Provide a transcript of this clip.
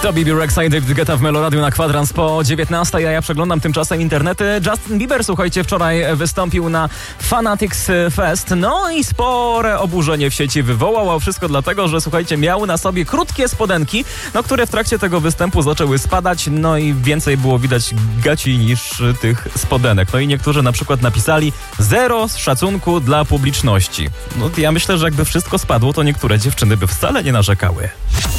To Bibi Rexha i David Guetta w Meloradiu na kwadrans po 19, a ja przeglądam tymczasem internety. Justin Bieber, słuchajcie, wczoraj wystąpił na Fanatics Fest, no i spore oburzenie w sieci wywołał, a wszystko dlatego, że słuchajcie, miał na sobie krótkie spodenki, no które w trakcie tego występu zaczęły spadać, no i więcej było widać gaci niż tych spodenek. No i niektórzy na przykład napisali: zero szacunku dla publiczności. No ja myślę, że jakby wszystko spadło, to niektóre dziewczyny by wcale nie narzekały.